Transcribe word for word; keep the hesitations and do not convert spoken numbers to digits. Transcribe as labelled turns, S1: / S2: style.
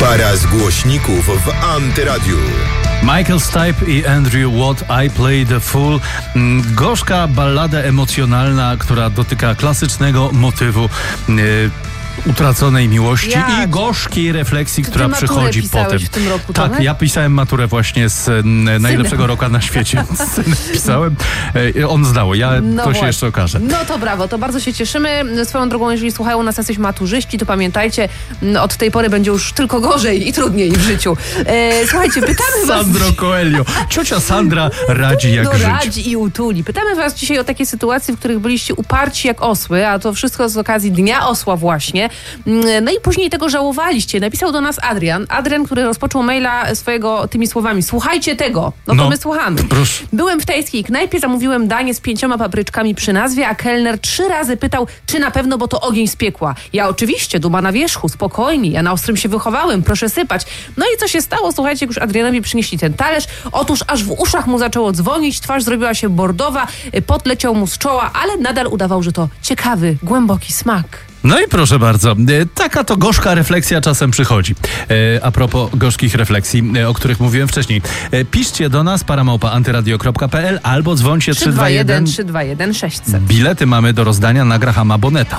S1: Para z głośników w Antyradiu.
S2: Michael Stipe i Andrew Watt, I Play the Fool. Gorzka ballada emocjonalna, która dotyka klasycznego motywu yy, utraconej miłości
S3: Jak?
S2: i gorzkiej refleksji, która
S3: Ty
S2: przychodzi
S3: maturę
S2: potem.
S3: w tym roku,
S2: tak,
S3: Tomek?
S2: ja pisałem maturę właśnie z n, najlepszego roka na świecie. Synem pisałem. E, on zdał, ja
S3: No
S2: to się
S3: właśnie.
S2: jeszcze okaże.
S3: No to brawo, to bardzo się cieszymy. Swoją drogą, jeżeli słuchają nas jacyś maturzyści, to pamiętajcie, od tej pory będzie już tylko gorzej i trudniej w życiu. E, słuchajcie, pytamy was...
S2: Sandro Coelho. Ciocia Sandra radzi jak
S3: no,
S2: żyć.
S3: radzi i utuli. Pytamy was dzisiaj o takie sytuacje, w których byliście uparci jak osły, a to wszystko z okazji Dnia Osła właśnie. No i później tego żałowaliście. Napisał do nas Adrian. Adrian, który rozpoczął maila swojego tymi słowami. Słuchajcie tego. No to
S2: No,
S3: my słuchamy.
S2: proszę.
S3: Byłem w tajskiej knajpie, zamówiłem danie z pięcioma papryczkami przy nazwie, a kelner trzy razy pytał, czy na pewno, bo to ogień z piekła. Ja oczywiście, duma na wierzchu, spokojnie, ja na ostrym się wychowałem, proszę sypać. No i co się stało? Słuchajcie, jak już Adrianowi przynieśli ten talerz, otóż aż w uszach mu zaczęło dzwonić, twarz zrobiła się bordowa, pot leciał mu z czoła, ale nadal udawał, że to ciekawy, głęboki smak.
S2: No i proszę bardzo, taka to gorzka refleksja czasem przychodzi. E, a propos gorzkich refleksji, e, o których mówiłem wcześniej. E, piszcie do nas paramałpa antyradio kropka p l albo dzwońcie
S3: trzy dwa jeden trzy dwa jeden sześć zero zero.
S2: Bilety mamy do rozdania na Grahama Boneta.